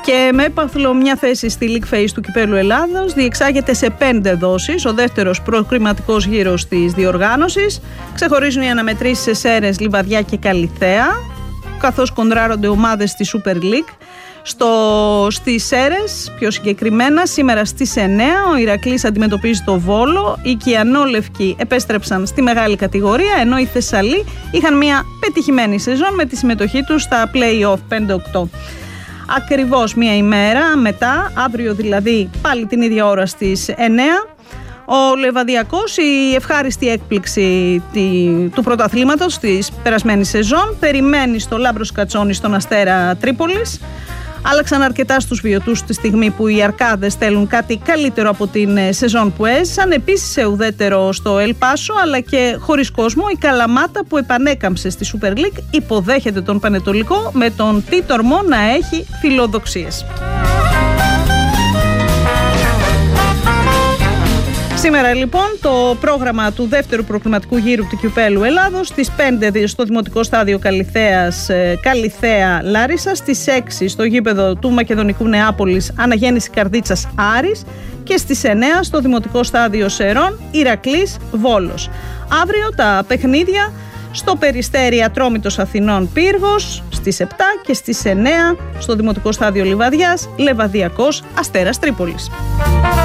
Και με έπαθλο μια θέση στη League Phase του Κυπέλλου Ελλάδος διεξάγεται σε 5 δόσεις ο δεύτερος προκριματικός γύρος της διοργάνωσης. Ξεχωρίζουν οι αναμετρήσεις σε Σέρρες, Λιβαδιά και Καλιθέα, καθώς κοντράρονται ομάδες στη Super League. Στις Σέρρες, πιο συγκεκριμένα, σήμερα στις 9 ο Ηρακλής αντιμετωπίζει το Βόλο. Οι Κιανόλευκοι επέστρεψαν στη μεγάλη κατηγορία, ενώ οι Θεσσαλοί είχαν μια πετυχημένη σεζόν με τη συμμετοχή τους στα play-off 5-8. Ακριβώς μία ημέρα μετά, αύριο δηλαδή πάλι την ίδια ώρα στις 9, ο Λεβαδιακός, η ευχάριστη έκπληξη του πρωταθλήματος της περασμένης σεζόν, περιμένει στο Λάμπρος Κατσόνη στον Αστέρα Τρίπολης. Άλλαξαν αρκετά στους βιωτούς τη στιγμή που οι Αρκάδες θέλουν κάτι καλύτερο από την σεζόν που έζησαν. Επίσης σε ουδέτερο στο Ελ Πάσο, αλλά και χωρίς κόσμο, η Καλαμάτα που επανέκαμψε στη Super League υποδέχεται τον Πανετολικό με τον Τίτορμο να έχει φιλοδοξίες. Σήμερα λοιπόν το πρόγραμμα του δεύτερου προκριματικού γύρου του Κυπέλλου Ελλάδος, στις 5 στο Δημοτικό Στάδιο Καλιθέα Λάρισα, στις 6 στο γήπεδο του Μακεδονικού Νεάπολης Αναγέννηση Καρδίτσας Άρης και στις 9 στο Δημοτικό Στάδιο Σερών Ηρακλής Βόλος. Αύριο τα παιχνίδια στο Περιστέρι Ατρόμητος Αθηνών Πύργος στις 7 και στις 9 στο Δημοτικό Στάδιο Λιβαδιάς Λεβαδιακός Αστέρας Τρίπολης.